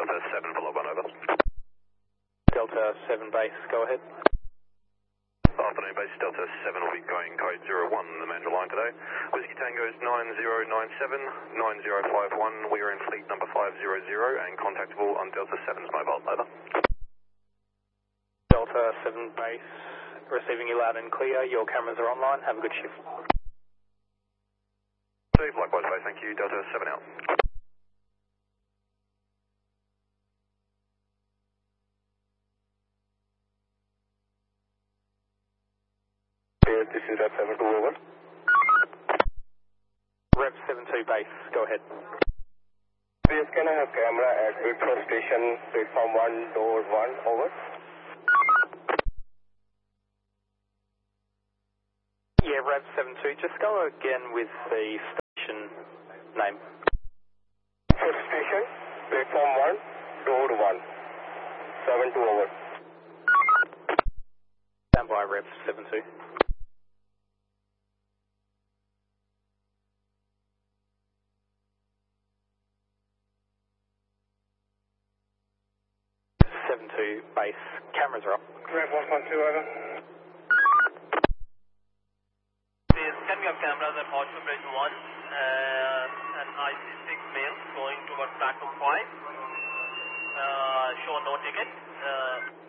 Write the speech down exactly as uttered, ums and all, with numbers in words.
Delta seven for log one, over. Delta seven base, go ahead. Afternoon, base Delta seven will be going code zero one on the Mandurah line today. Whiskey Tango's nine zero nine seven, nine zero five one, we are in fleet number five zero zero and contactable on Delta seven's mobile, over. Delta seven base, receiving you loud and clear, your cameras are online, have a good shift. Steve, likewise, base, thank you, Delta seven out. Yes, this is Rev seven two, over. Rev seven two base, go ahead. Yes, can I have camera at Whitford Station, platform one, door one, over? Yeah, Rev seven two, just go again with the station name. Whitford Station, platform one, door one, seven two, over. Stand by, Rev seven two. seven two base, cameras are up. Rev one one two, over. Please, can we have cameras at Horsham Bridge one uh, and I C six male going towards platform five? Uh, show no ticket. Uh,